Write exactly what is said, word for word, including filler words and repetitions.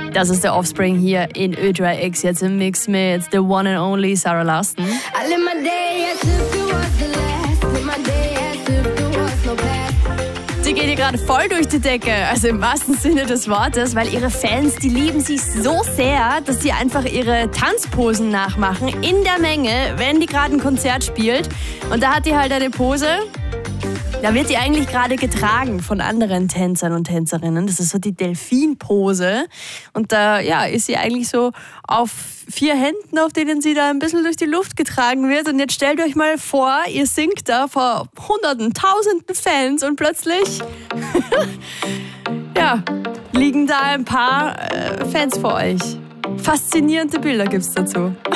Das ist der Offspring hier in Ö drei X, jetzt im Mix mit The One and Only Sarah Larsson. Sie geht hier gerade voll durch die Decke, also im wahrsten Sinne des Wortes, weil ihre Fans, die lieben sie so sehr, dass sie einfach ihre Tanzposen nachmachen in der Menge, wenn die gerade ein Konzert spielt. Und da hat die halt eine Pose, da wird die eigentlich gerade getragen von anderen Tänzern und Tänzerinnen. Das ist so die Delfinpose. Und da ja, ist sie eigentlich so auf vier Händen, auf denen sie da ein bisschen durch die Luft getragen wird. Und jetzt stellt euch mal vor, ihr singt da vor hunderten, tausenden Fans und plötzlich ja, liegen da ein paar äh, Fans vor euch. Faszinierende Bilder gibt's dazu.